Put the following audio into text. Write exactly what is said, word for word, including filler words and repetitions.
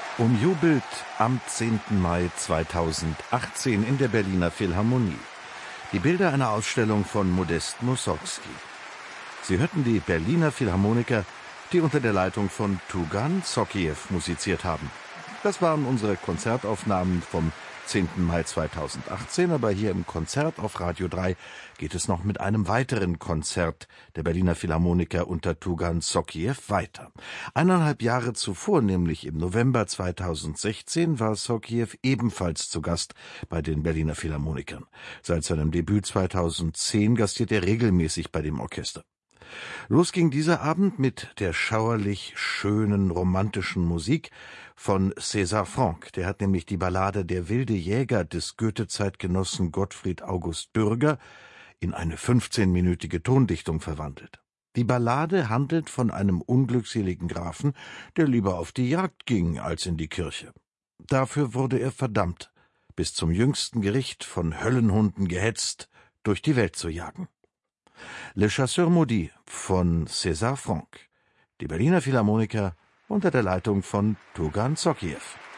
Umjubelt am zehnten Mai zweitausendachtzehn in der Berliner Philharmonie. Die Bilder einer Ausstellung von Modest Mussorgsky. Sie hörten die Berliner Philharmoniker, die unter der Leitung von Tugan Sokhiev musiziert haben. Das waren unsere Konzertaufnahmen vom zehnten Mai zweitausendachtzehn, aber hier im Konzert auf Radio drei geht es noch mit einem weiteren Konzert der Berliner Philharmoniker unter Tugan Sokhiev weiter. Eineinhalb Jahre zuvor, nämlich im November zweitausendsechzehn, war Sokhiev ebenfalls zu Gast bei den Berliner Philharmonikern. Seit seinem Debüt zweitausendzehn gastiert er regelmäßig bei dem Orchester. Los ging dieser Abend mit der schauerlich schönen, romantischen Musik von César Franck. Der hat nämlich die Ballade Der wilde Jäger des Goethe-Zeitgenossen Gottfried August Bürger in eine fünfzehnminütige Tondichtung verwandelt. Die Ballade handelt von einem unglückseligen Grafen, der lieber auf die Jagd ging als in die Kirche. Dafür wurde er verdammt, bis zum jüngsten Gericht von Höllenhunden gehetzt, durch die Welt zu jagen. Le Chasseur Maudit von César Franck. Die Berliner Philharmoniker unter der Leitung von Tugan Sokhiev.